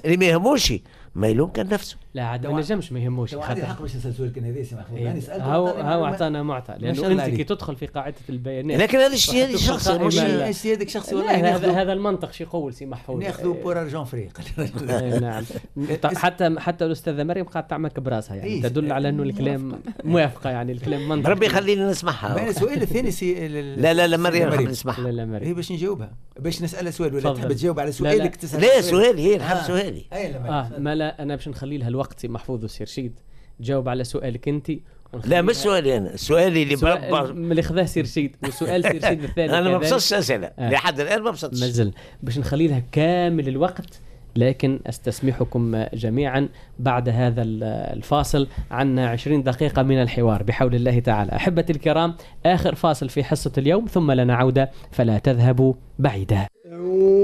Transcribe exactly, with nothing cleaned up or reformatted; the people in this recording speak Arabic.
اللي ما يهموش ما يلوم كان نفسه. لا عاد ما نجمش ما يهموش عندي الحق باش نسال سؤال كان هذا سي محمود. يعني سالته هو هو اعطانا معطى لانه انت كي تدخل في قاعده البيانات. لكن هذا الشيء هذا شخصي مش اجتهادك شخصي. والله هذا هذا المنطق شي يقول سي محمود ناخذوا بور ارجون فري. نعم حتى حتى الاستاذه مريم قاعده تعمل براسها يعني تدل على انه الكلام موافقه يعني الكلام منطقي. ربي يخلينا نسمعها. السؤال الثاني سي لا لا لا مريم نحب نسمعها. لا لا مريم هي باش نجاوبها باش نسالها سؤال ولا تحب تجاوب على سؤالك تسال. لا سؤالي هي نحب سؤالي. اه ما لا انا باش نخلي لها الوقت سي محفوظ وسي رشيد جاوب على سؤالك انت. لا مش سؤالي انا سؤالي اللي بربع اللي خذاه سي رشيد وسؤال سي رشيد الثاني. انا ما بصصش اسئله آه. لحد الان ما بصصش مازال باش نخلي لها كامل الوقت. لكن استسمحكم جميعا بعد هذا الفاصل عنا عشرين دقيقة من الحوار بحول الله تعالى. أحبتي الكرام آخر فاصل في حصة اليوم ثم لنا عودة فلا تذهبوا بعيدا.